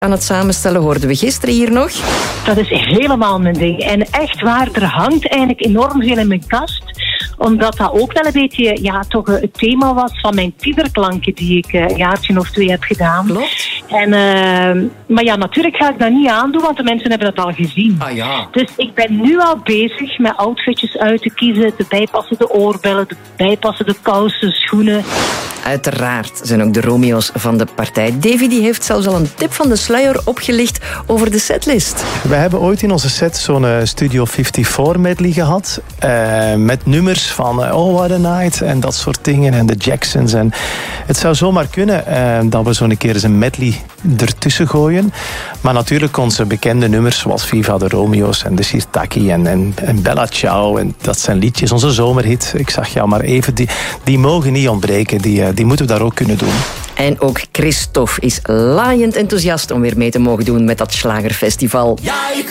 aan het samenstellen, hoorden we gisteren hier nog. Dat is helemaal mijn ding. En echt waar, er hangt eigenlijk enorm veel in mijn kast. Omdat dat ook wel een beetje toch het thema was van mijn tienerklanken die ik een jaartje of 2 heb gedaan. Klopt. En, maar ja, natuurlijk ga ik dat niet aandoen, want de mensen hebben dat al gezien. Ah ja. Dus ik ben nu al bezig met outfitjes uit te kiezen. De bijpassende oorbellen, de bijpassende kousen, schoenen. Uiteraard zijn ook de Romeo's van de partij. Davy die heeft zelfs al een tip van de sluier opgelicht over de setlist. We hebben ooit in onze set zo'n Studio 54 medley gehad. Met nummers van Oh What a Night en dat soort dingen. En de Jacksons. En het zou zomaar kunnen dat we zo'n keer eens een medley ertussen gooien. Maar natuurlijk onze bekende nummers zoals Viva de Romeo's en de Sirtaki en Bella Ciao. En dat zijn liedjes, onze zomerhit. Ik zag jou maar even. Die mogen niet ontbreken. Die moeten we daar ook kunnen doen. En ook Christophe is laaiend enthousiast om weer mee te mogen doen met dat Schlagerfestival. Ja,